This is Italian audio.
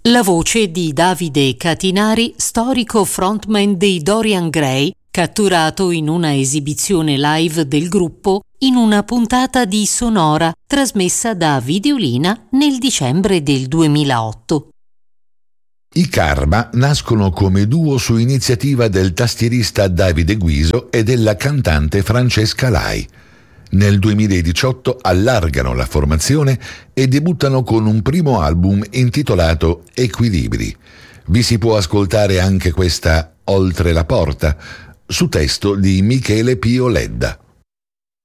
La voce di Davide Catinari, storico frontman dei Dorian Gray, catturato in una esibizione live del gruppo in una puntata di Sonora trasmessa da Videolina nel dicembre del 2008. I Karma nascono come duo su iniziativa del tastierista Davide Guiso e della cantante Francesca Lai. Nel 2018 allargano la formazione e debuttano con un primo album intitolato Equilibri. Vi si può ascoltare anche questa Oltre la porta, su testo di Michele Pio Ledda.